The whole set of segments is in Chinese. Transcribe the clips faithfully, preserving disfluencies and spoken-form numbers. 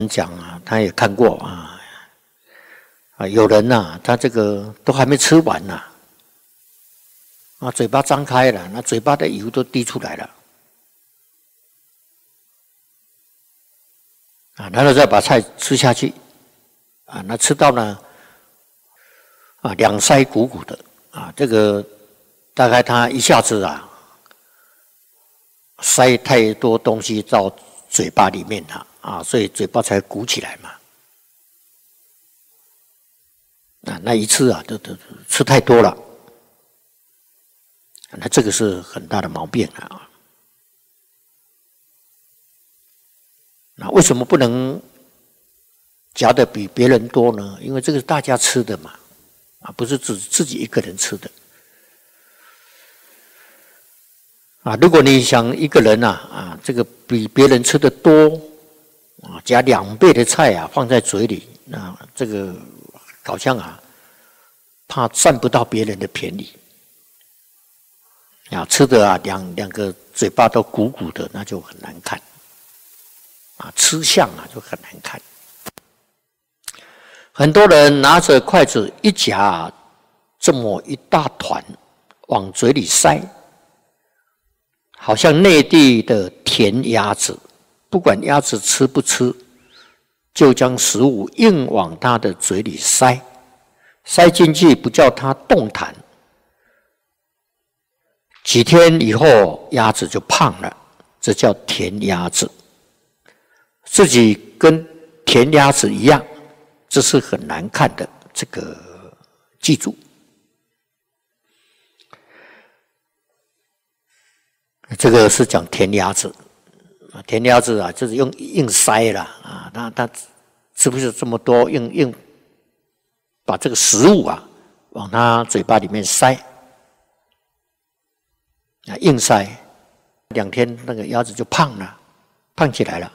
讲啊，他也看过啊，啊，有人呐、啊，他这个都还没吃完呐、啊，啊，嘴巴张开了，那嘴巴的油都滴出来了，啊，然后再把菜吃下去，啊，那吃到呢，啊，两腮鼓鼓的，啊，这个大概他一下子啊，塞太多东西到嘴巴里面了。啊，所以嘴巴才鼓起来嘛。啊，那一次啊，都都吃太多了，那这个是很大的毛病啊。那为什么不能夹的比别人多呢？因为这个是大家吃的嘛，啊，不是只自己一个人吃的。啊，如果你想一个人啊，啊，这个比别人吃的多。啊，夹两倍的菜啊，放在嘴里，那这个好像啊，怕占不到别人的便宜啊，吃的啊，两两个嘴巴都鼓鼓的，那就很难看啊，吃相啊就很难看。很多人拿着筷子一夹，这么一大团往嘴里塞，好像内地的甜鸭子。不管鸭子吃不吃，就将食物硬往它的嘴里塞，塞进去不叫它动弹。几天以后，鸭子就胖了，这叫甜鸭子。自己跟甜鸭子一样，这是很难看的。这个记住，这个是讲甜鸭子。甜鸭子啊，就是用硬塞了啊，它它是不是这么多硬硬把这个食物啊往它嘴巴里面塞啊，硬塞，两天那个鸭子就胖了，胖起来了。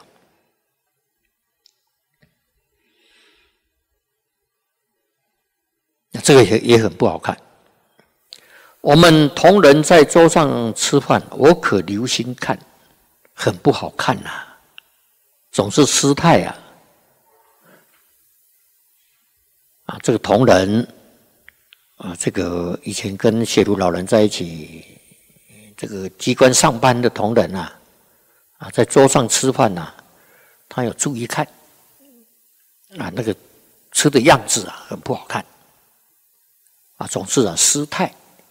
这个也也很不好看。我们同仁在桌上吃饭，我可留心看。很不好看呐、啊，总是失态啊！啊，这个同仁啊，这个以前跟学徒老人在一起，这个机关上班的同仁啊，啊，在桌上吃饭呐、啊，他有注意看啊，那个吃的样子啊，很不好看啊，总是啊失态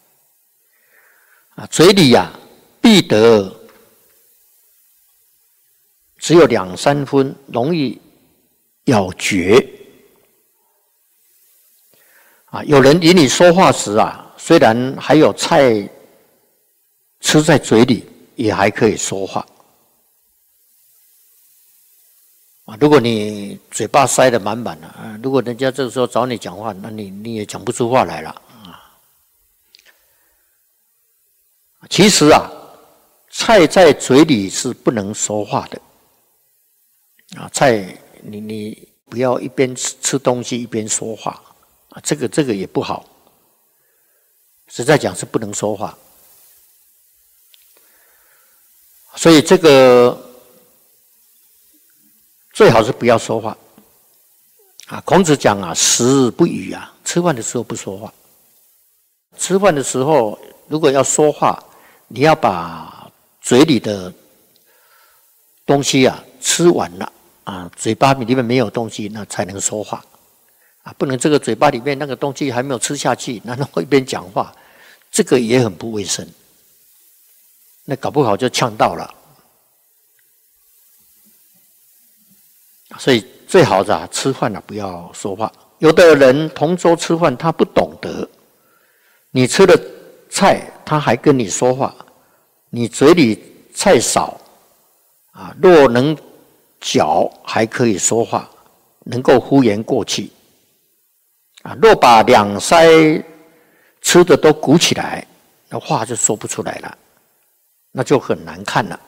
啊，嘴里呀、啊、必得。只有两三分，容易咬嚼啊！有人与你说话时啊，虽然还有菜吃在嘴里，也还可以说话啊。如果你嘴巴塞得满满的啊，如果人家这个时候找你讲话，那你你也讲不出话来了啊。其实啊，菜在嘴里是不能说话的。啊，菜你你不要一边吃吃东西一边说话啊，这个这个也不好。实在讲是不能说话，所以这个最好是不要说话啊。孔子讲啊，食不语啊，吃饭的时候不说话。吃饭的时候如果要说话，你要把嘴里的东西啊吃完了。啊，嘴巴里面没有东西，那才能说话啊！不能这个嘴巴里面那个东西还没有吃下去，然后一边讲话，这个也很不卫生。那搞不好就呛到了。所以最好的、啊、吃饭了、啊、不要说话。有的人同桌吃饭，他不懂得，你吃了菜，他还跟你说话，你嘴里菜少啊，若能。嚼还可以说话，能够敷衍过去啊。若把两腮吃的都鼓起来，那话就说不出来了，那就很难看了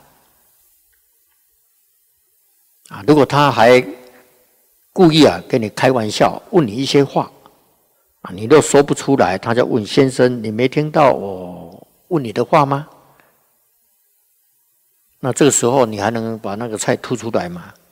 啊。如果他还故意啊跟你开玩笑，问你一些话啊，你若说不出来，他就问先生：“你没听到我问你的话吗？”那这个时候你还能把那个菜吐出来吗？